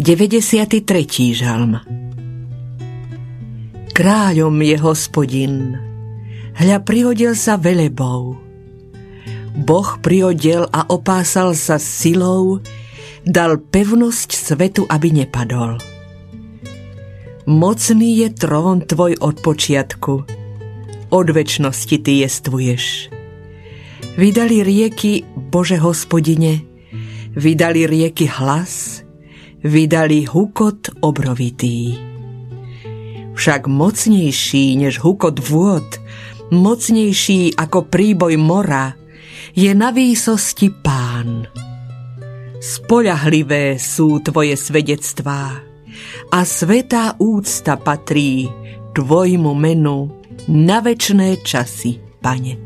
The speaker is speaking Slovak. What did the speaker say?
93. žalm. Kráľom je Hospodin, hľa prihodil sa velebou. Boh prihodil a opásal sa silou, dal pevnosť svetu, aby nepadol. Mocný je trón tvoj od počiatku, od večnosti ty jestvuješ. Vydali rieky, Bože Hospodine, vydali rieky hlas, vydali hukot obrovitý. Však mocnejší než hukot vôd, mocnejší ako príboj mora, je na výsosti Pán. Spoľahlivé sú tvoje svedectvá a svätá úcta patrí tvojmu menu na večné časy, Pane.